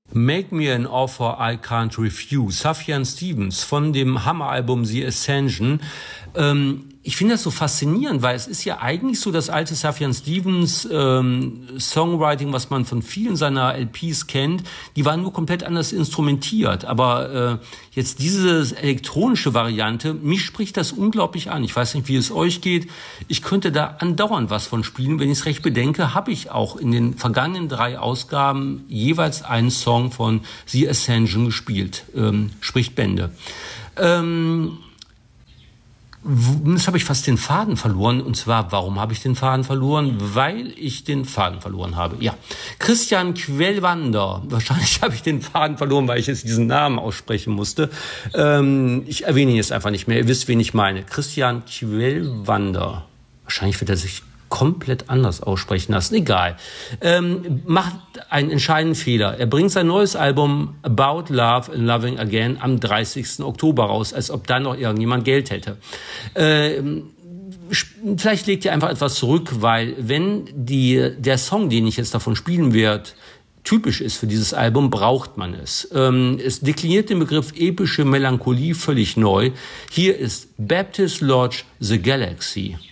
Make Me an Offer I Can't Refuse, Sufjan Stevens von dem Hammeralbum The Ascension. Ich finde das so faszinierend, weil es ist ja eigentlich so das alte Sufjan Stevens Songwriting, was man von vielen seiner LPs kennt. Die waren nur komplett anders instrumentiert. Aber jetzt diese elektronische Variante, mich spricht das unglaublich an. Ich weiß nicht, wie es euch geht. Ich könnte da andauernd was von spielen. Wenn ich es recht bedenke, habe ich auch in den vergangenen 3 Ausgaben jeweils einen Song von The Ascension gespielt. Spricht Bände. Jetzt habe ich fast den Faden verloren. Und zwar, warum habe ich den Faden verloren? Weil ich den Faden verloren habe. Ja, Christian Quellwander. Wahrscheinlich habe ich den Faden verloren, weil ich jetzt diesen Namen aussprechen musste. Ich erwähne ihn jetzt einfach nicht mehr. Ihr wisst, wen ich meine. Christian Quellwander. Wahrscheinlich wird er sich komplett anders aussprechen lassen. Egal. Macht einen entscheidenden Fehler. Er bringt sein neues Album About Love and Loving Again am 30. Oktober raus, als ob dann noch irgendjemand Geld hätte. Vielleicht legt ihr einfach etwas zurück, weil wenn der Song, den ich jetzt davon spielen werde, typisch ist für dieses Album, braucht man es. Es dekliniert den Begriff epische Melancholie völlig neu. Hier ist Baptist Lodge The Galaxy.